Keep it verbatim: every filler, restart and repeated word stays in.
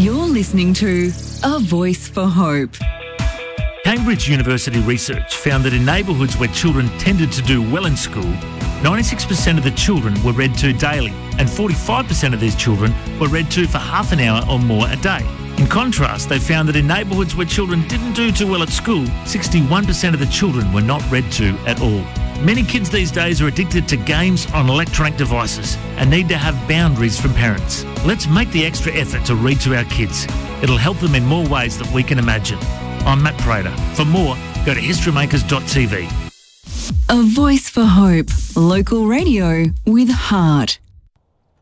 You're listening to A Voice for Hope. Cambridge University research found that in neighbourhoods where children tended to do well in school, ninety-six percent of the children were read to daily, and forty-five percent of these children were read to for half an hour or more a day. In contrast, they found that in neighbourhoods where children didn't do too well at school, sixty-one percent of the children were not read to at all. Many kids these days are addicted to games on electronic devices and need to have boundaries from parents. Let's make the extra effort to read to our kids. It'll help them in more ways than we can imagine. I'm Matt Prater. For more, go to history makers dot t v. A Voice for Hope. Local radio with heart.